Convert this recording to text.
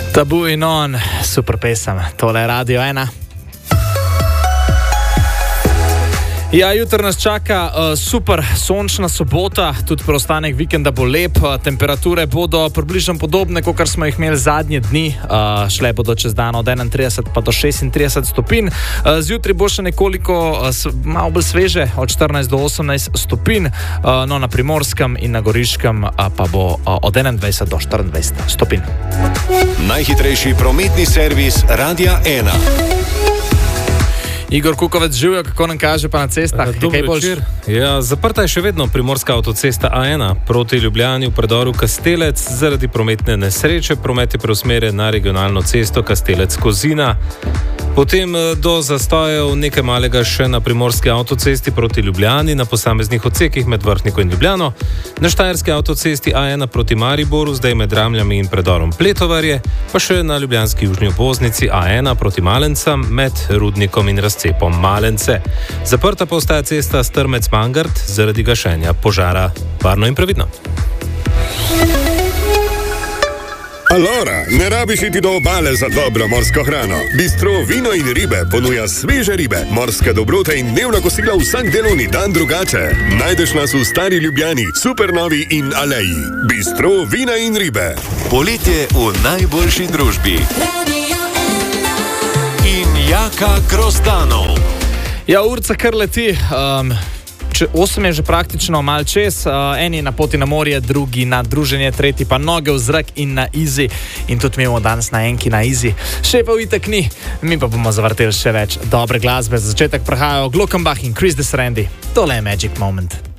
Tabu in on, super pesem, tole je Radio 1. Ja, jutro nas čaka super sončna sobota, tudi preostanek vikenda bo lep, temperature bodo približno podobne, kot smo jih imeli zadnje dni, šle bodo čez dan od 31 pa do 36 stopinj, zjutraj bo še nekoliko malo bolj sveže, od 14 do 18 stopinj, no na Primorskem in na Goriškem pa bo od 21 do 24 stopinj. Najhitrejši prometni servis Radia 1. Igor Kukovec, živijo, kako nam kaže pa na cestah? Dober večer. Ja, zaprta je še vedno primorska avtocesta A1 proti Ljubljani v predoru Kastelec zaradi prometne nesreče. Promet je preusmerjen na regionalno cesto Kastelec-Kozina. Potem do zastojev nekaj malega še na primorski avtocesti proti Ljubljani na posameznih odsekih med Vrhniko in Ljubljano. Na štajerski avtocesti A1 proti Mariboru, zdaj med Ramljami in predorom Pletovarje, pa še na ljubljanski južni obvoznici A1 proti Malencam med Rudnikom in razcepom Malence. Zaprta pa ostaja cesta Strmec-Mangart zaradi gašenja požara. Varno in previdno. Alora, ne rabiš iti do obale za dobro morsko hrano. Bistro Vino in ribe ponuja sveže ribe, morske dobrote in dnevna kosila vsak delovni dan drugače. Najdeš nas v Stari Ljubljani, Supernovi in Aleji. Bistro Vina in ribe. Poletje v najboljši družbi. In Jaka Grozdanov. Ja, urca kar leti. 8 je že praktično mal čez, eni na poti na morje, drugi na druženje, tretji pa noge v zrak in na izi. In tudi mi bomo danes na enki na izi. Še pa itak ni, mi pa bomo zavrteli še več dobre glasbe. Za začetek prihajajo Glockenbach in Chris Desrendi. Tole je Magic Moment.